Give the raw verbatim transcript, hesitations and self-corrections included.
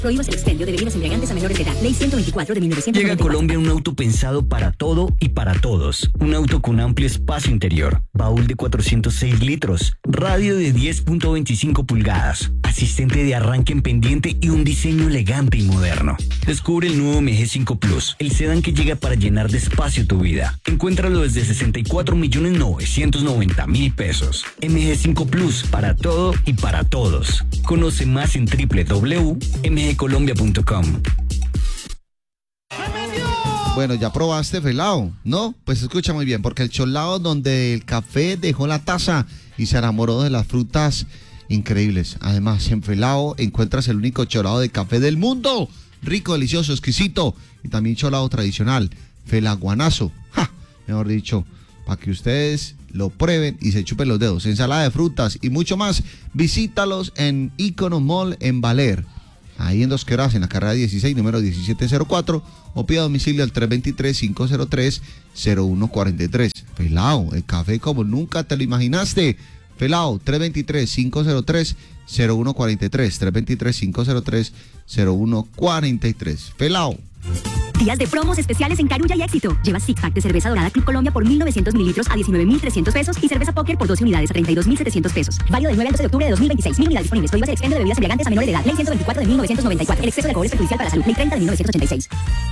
Prohíbas el expendio de bebidas embriagantes a menores de edad. Ley ciento veinticuatro de mil novecientos noventa y cuatro. Llega a Colombia un auto pensado para todo y para todos. Un auto con amplio espacio interior, baúl de cuatrocientos seis litros, radio de diez punto veinticinco pulgadas, asistente de arranque en pendiente y un diseño elegante y moderno. Descubre el nuevo M G cinco Plus, el sedán que llega para llenar de espacio tu vida. Encuéntralo desde sesenta y cuatro millones novecientos noventa mil pesos. M G cinco Plus, para todo y para todos. Conoce más en doble u doble u doble u punto m g colombia punto com. Bueno, ¿ya probaste felao? ¿No? Pues escucha muy bien, porque el cholao donde el café dejó la taza y se enamoró de las frutas increíbles. Además, en felao encuentras el único cholao de café del mundo. Rico, delicioso, exquisito. Y también cholao tradicional, felaguanazo. ¡Ja! Mejor dicho, para que ustedes lo prueben y se chupen los dedos. Ensalada de frutas y mucho más. Visítalos en Icono Mall en Valer. Ahí en Dos Quebradas, en la carrera dieciséis, número diecisiete cero cuatro, o pida domicilio al tres dos tres, cinco cero tres, cero uno cuatro tres. Felao, el café como nunca te lo imaginaste. Felao, tres dos tres, cinco cero tres, cero uno cuatro tres, tres dos tres, cinco cero tres, cero uno cuatro tres. Felao. Días de promos especiales en Carulla y Éxito. Lleva six pack de cerveza dorada Club Colombia por mil novecientos mililitros a diecinueve mil trescientos pesos y cerveza Póker por doce unidades a treinta y dos mil setecientos pesos. Válido del nueve al doce de octubre de dos mil veintiséis. Mil unidades disponibles. Prohíbas el expendio de bebidas embriagantes a menores de edad. Ley ciento veinticuatro de mil novecientos noventa y cuatro. El exceso de alcohol es perjudicial para la salud. Ley treinta de mil novecientos ochenta y seis.